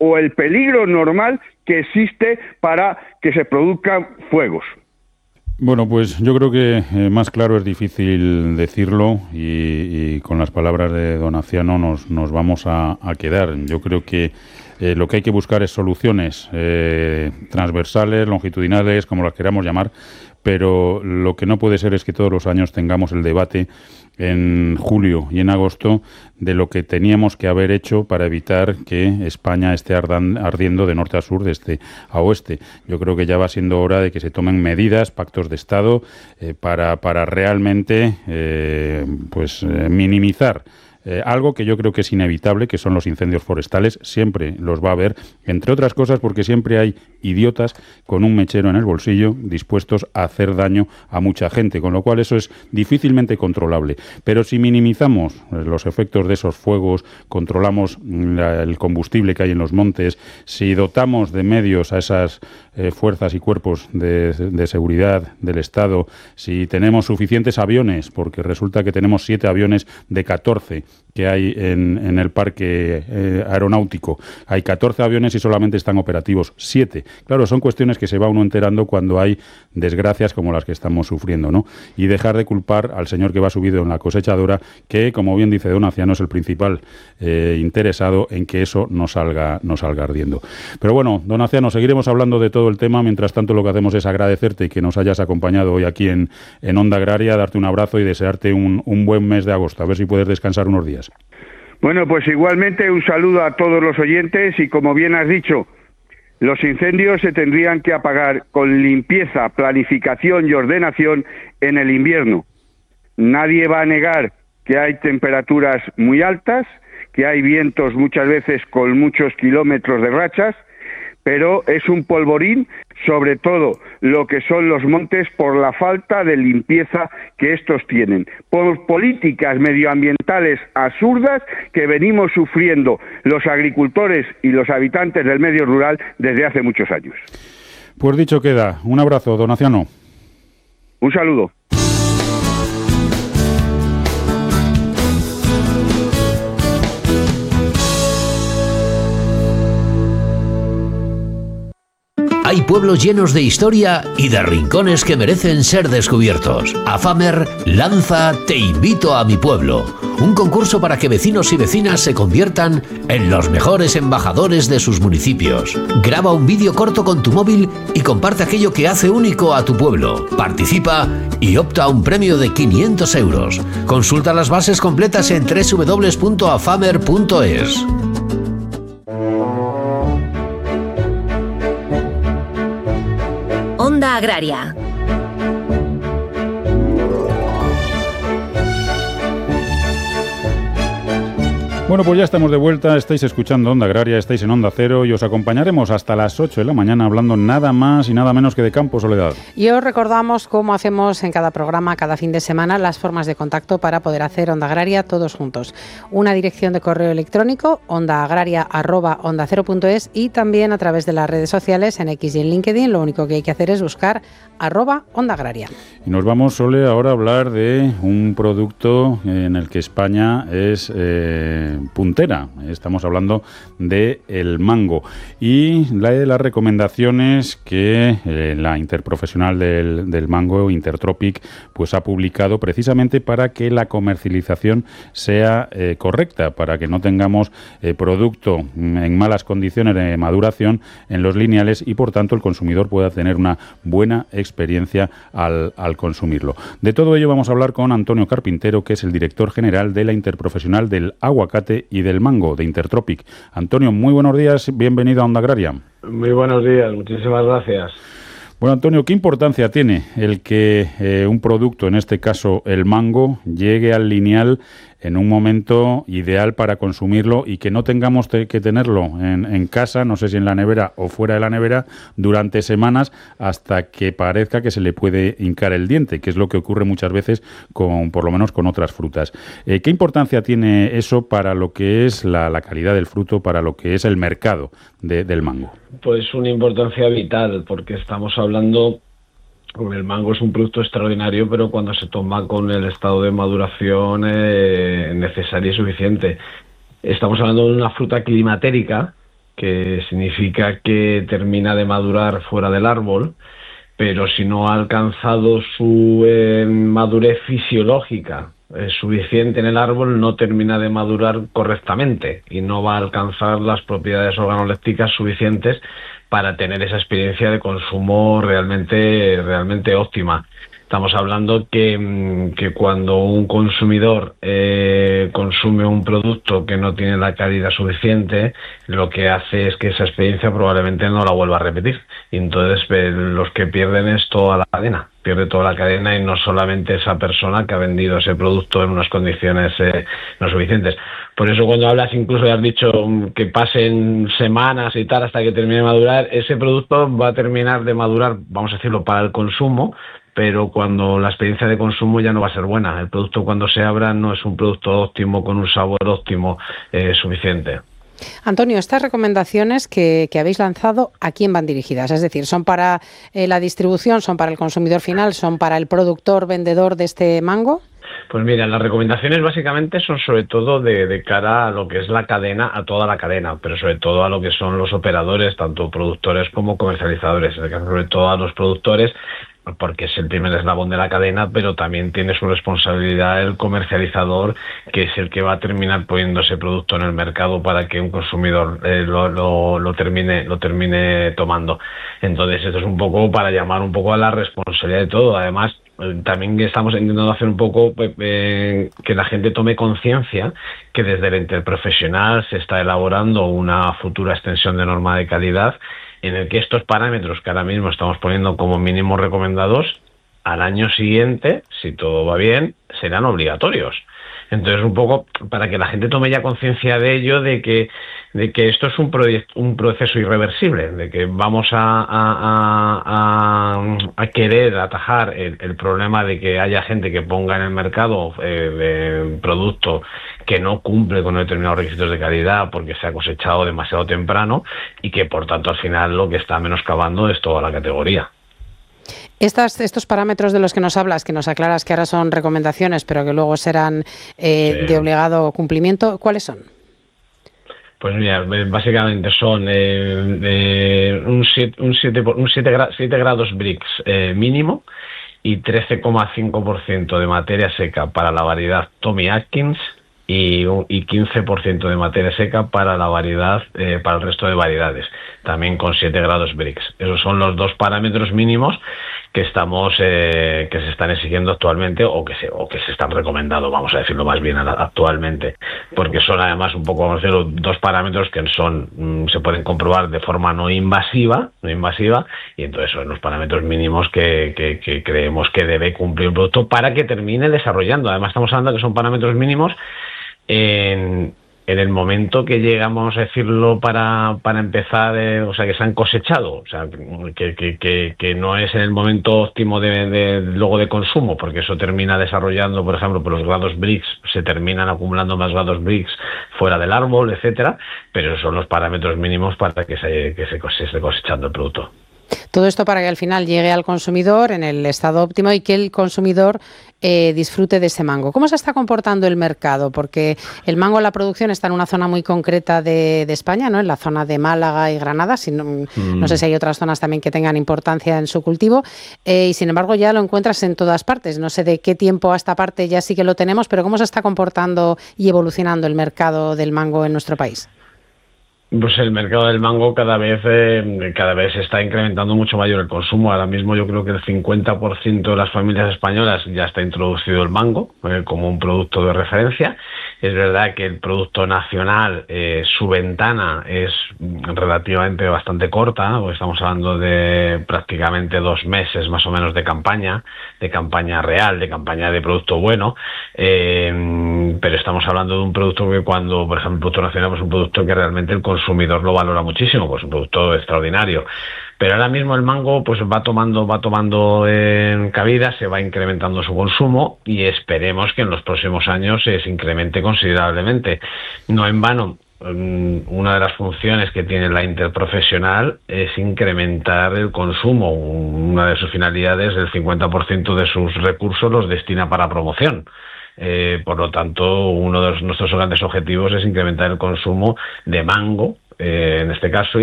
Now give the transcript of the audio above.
o el peligro normal que existe para que se produzcan fuegos. Bueno, pues yo creo que más claro es difícil decirlo y con las palabras de don Aciano nos vamos a quedar. Yo creo que lo que hay que buscar es soluciones transversales, longitudinales, como las queramos llamar, pero lo que no puede ser es que todos los años tengamos el debate en julio y en agosto de lo que teníamos que haber hecho para evitar que España esté ardiendo de norte a sur, de este a oeste. Yo creo que ya va siendo hora de que se tomen medidas, pactos de Estado, para realmente minimizar algo que yo creo que es inevitable, que son los incendios forestales. Siempre los va a haber, entre otras cosas porque siempre hay idiotas con un mechero en el bolsillo dispuestos a hacer daño a mucha gente, con lo cual eso es difícilmente controlable. Pero si minimizamos los efectos de esos fuegos, controlamos el combustible que hay en los montes, si dotamos de medios a esas fuerzas y cuerpos de seguridad del Estado, si tenemos suficientes aviones, porque resulta que tenemos 7 aviones de 14 que hay en el parque aeronáutico. Hay 14 aviones y solamente están operativos 7. Claro, son cuestiones que se va uno enterando cuando hay desgracias como las que estamos sufriendo, ¿no? Y dejar de culpar al señor que va subido en la cosechadora, que, como bien dice don Aciano, es el principal interesado en que eso no salga ardiendo. Pero bueno, don Aciano, seguiremos hablando de todo el tema. Mientras tanto, lo que hacemos es agradecerte que nos hayas acompañado hoy aquí en Onda Agraria, darte un abrazo y desearte un buen mes de agosto. A ver si puedes descansar unos días. Bueno, pues igualmente un saludo a todos los oyentes y, como bien has dicho, los incendios se tendrían que apagar con limpieza, planificación y ordenación en el invierno. Nadie va a negar que hay temperaturas muy altas, que hay vientos muchas veces con muchos kilómetros de rachas, pero es un polvorín, sobre todo lo que son los montes, por la falta de limpieza que estos tienen, por políticas medioambientales absurdas que venimos sufriendo los agricultores y los habitantes del medio rural desde hace muchos años. Pues dicho queda. Un abrazo, don Aciano. Un saludo. Hay pueblos llenos de historia y de rincones que merecen ser descubiertos. AFAMER lanza Te invito a mi pueblo, un concurso para que vecinos y vecinas se conviertan en los mejores embajadores de sus municipios. Graba un vídeo corto con tu móvil y comparte aquello que hace único a tu pueblo. Participa y opta a un premio de 500 euros. Consulta las bases completas en www.afamer.es. Onda Agraria. Bueno, pues ya estamos de vuelta, estáis escuchando Onda Agraria, estáis en Onda Cero y os acompañaremos hasta las 8 de la mañana hablando nada más y nada menos que de campo, Soledad. Y os recordamos cómo hacemos en cada programa, cada fin de semana, las formas de contacto para poder hacer Onda Agraria todos juntos. Una dirección de correo electrónico, ondaagraria@ondacero.es, y también a través de las redes sociales en X y en LinkedIn. Lo único que hay que hacer es buscar @Onda Agraria. Y nos vamos, Sole, ahora a hablar de un producto en el que España es puntera. Estamos hablando de el mango y de las recomendaciones que la interprofesional del mango, Intertropic, pues ha publicado precisamente para que la comercialización sea correcta, para que no tengamos producto en malas condiciones de maduración en los lineales y por tanto el consumidor pueda tener una buena experiencia al consumirlo. De todo ello vamos a hablar con Antonio Carpintero, que es el director general de la interprofesional del aguacate y del mango de Intertropic. Antonio, muy buenos días, bienvenido a Onda Agraria. Muy buenos días, muchísimas gracias. Bueno, Antonio, ¿qué importancia tiene el que un producto, en este caso el mango, llegue al lineal en un momento ideal para consumirlo y que no tengamos que tenerlo en casa, no sé si en la nevera o fuera de la nevera, durante semanas hasta que parezca que se le puede hincar el diente, que es lo que ocurre muchas veces por lo menos con otras frutas? ¿Qué importancia tiene eso para lo que es la calidad del fruto, para lo que es el mercado del mango? Pues una importancia vital, porque estamos hablando... El mango es un producto extraordinario, pero cuando se toma con el estado de maduración necesario y suficiente. Estamos hablando de una fruta climatérica que significa que termina de madurar fuera del árbol, pero si no ha alcanzado su madurez fisiológica suficiente en el árbol, no termina de madurar correctamente y no va a alcanzar las propiedades organolépticas suficientes para tener esa experiencia de consumo realmente óptima. Estamos hablando que cuando un consumidor consume un producto que no tiene la calidad suficiente, lo que hace es que esa experiencia probablemente no la vuelva a repetir. Y entonces los que pierden es toda la cadena. Pierde toda la cadena y no solamente esa persona que ha vendido ese producto en unas condiciones no suficientes. Por eso cuando hablas, incluso ya has dicho que pasen semanas y tal hasta que termine de madurar, ese producto va a terminar de madurar, vamos a decirlo, para el consumo, pero cuando la experiencia de consumo ya no va a ser buena. El producto cuando se abra no es un producto óptimo con un sabor óptimo suficiente. Antonio, estas recomendaciones que habéis lanzado, ¿a quién van dirigidas? Es decir, ¿son para la distribución, son para el consumidor final, son para el productor, vendedor de este mango? Pues mira, las recomendaciones básicamente son sobre todo de cara a lo que es la cadena, a toda la cadena, pero sobre todo a lo que son los operadores, tanto productores como comercializadores. En el caso sobre todo a los productores, porque es el primer eslabón de la cadena, pero también tiene su responsabilidad el comercializador, que es el que va a terminar poniendo ese producto en el mercado para que un consumidor lo termine tomando. Entonces esto es un poco para llamar un poco a la responsabilidad de todo. Además, también estamos intentando hacer un poco que la gente tome conciencia que desde el interprofesional se está elaborando una futura extensión de norma de calidad en el que estos parámetros que ahora mismo estamos poniendo como mínimos recomendados, al año siguiente, si todo va bien, serán obligatorios. Entonces, un poco para que la gente tome ya conciencia de ello, de que esto es un proceso irreversible, de que vamos a querer atajar el problema de que haya gente que ponga en el mercado producto que no cumple con determinados requisitos de calidad porque se ha cosechado demasiado temprano y que, por tanto, al final lo que está menoscabando es toda la categoría. Estos parámetros de los que nos hablas, que nos aclaras que ahora son recomendaciones, pero que luego serán de obligado cumplimiento, ¿cuáles son? Pues mira, básicamente son 7 grados Brix mínimo y 13,5% de materia seca para la variedad Tommy Atkins y 15% de materia seca para la variedad, para el resto de variedades, también con 7 grados Brix. Esos son los dos parámetros mínimos que se están exigiendo actualmente o que se están recomendando, vamos a decirlo más bien actualmente, porque son además un poco, vamos a decirlo, dos parámetros que se pueden comprobar de forma no invasiva, y entonces son los parámetros mínimos que creemos que debe cumplir el producto para que termine desarrollando. Además estamos hablando que son parámetros mínimos en el momento que llegamos a decirlo para empezar, o sea, que se han cosechado, o sea, que no es en el momento óptimo luego de consumo, porque eso termina desarrollando, por ejemplo, por los grados Brix, se terminan acumulando más grados Brix fuera del árbol, etcétera, pero son los parámetros mínimos para que se esté cosechando el producto. Todo esto para que al final llegue al consumidor en el estado óptimo y que el consumidor disfrute de ese mango. ¿Cómo se está comportando el mercado? Porque el mango, la producción está en una zona muy concreta de España, ¿no? En la zona de Málaga y Granada. No sé si hay otras zonas también que tengan importancia en su cultivo. Y sin embargo ya lo encuentras en todas partes. No sé de qué tiempo a esta parte ya sí que lo tenemos, pero ¿cómo se está comportando y evolucionando el mercado del mango en nuestro país? Pues el mercado del mango cada vez se está incrementando mucho mayor el consumo. Ahora mismo yo creo que el 50% de las familias españolas ya está introducido el mango como un producto de referencia. Es verdad que el producto nacional, su ventana es relativamente bastante corta, porque estamos hablando de prácticamente 2 meses más o menos de campaña real, de campaña de producto bueno, pero estamos hablando de un producto que cuando, por ejemplo, el producto nacional es un producto que realmente el consumidor lo valora muchísimo, pues un producto extraordinario. Pero ahora mismo el mango pues va tomando cabida, se va incrementando su consumo y esperemos que en los próximos años se incremente considerablemente. No en vano, una de las funciones que tiene la interprofesional es incrementar el consumo. Una de sus finalidades, el 50% de sus recursos los destina para promoción. Por lo tanto, uno de nuestros grandes objetivos es incrementar el consumo de mango en este caso,